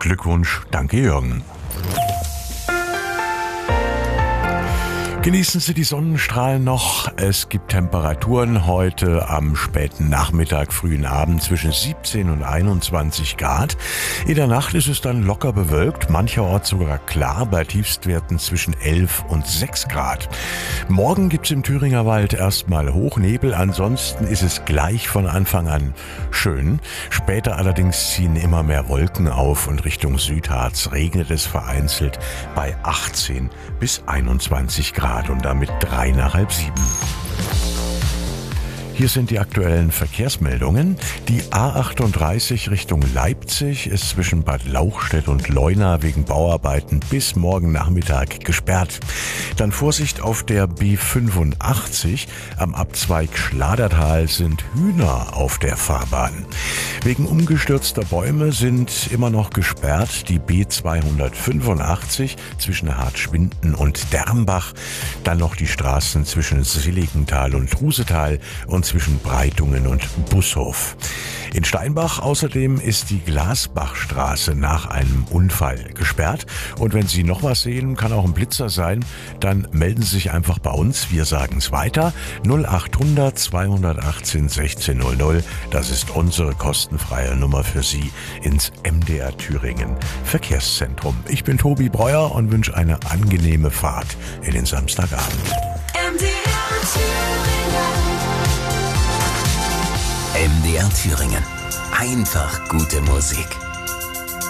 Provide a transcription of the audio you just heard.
Glückwunsch, danke Jürgen. Genießen Sie die Sonnenstrahlen noch. Es gibt Temperaturen heute am späten Nachmittag, frühen Abend zwischen 17 und 21 Grad. In der Nacht ist es dann locker bewölkt, mancherorts sogar klar, bei Tiefstwerten zwischen 11 und 6 Grad. Morgen gibt's im Thüringer Wald erstmal Hochnebel, ansonsten ist es gleich von Anfang an schön. Später allerdings ziehen immer mehr Wolken auf und Richtung Südharz regnet es vereinzelt bei 18 bis 21 Grad. Und damit 3 nach halb 7. Hier sind die aktuellen Verkehrsmeldungen. Die A38 Richtung Leipzig ist zwischen Bad Lauchstädt und Leuna wegen Bauarbeiten bis morgen Nachmittag gesperrt. Dann Vorsicht auf der B85. Am Abzweig Schladertal sind Hühner auf der Fahrbahn. Wegen umgestürzter Bäume sind immer noch gesperrt die B285 zwischen Hartschwinden und Dermbach. Dann noch die Straßen zwischen Seligenthal und Rusetal und zwischen Breitungen und Bushof. In Steinbach außerdem ist die Glasbachstraße nach einem Unfall gesperrt. Und wenn Sie noch was sehen, kann auch ein Blitzer sein, dann melden Sie sich einfach bei uns. Wir sagen es weiter. 0800 218 1600. Das ist unsere kostenfreie Nummer für Sie ins MDR Thüringen Verkehrszentrum. Ich bin Tobi Breuer und wünsche eine angenehme Fahrt in den Samstagabend. MDR Thüringen. Einfach gute Musik.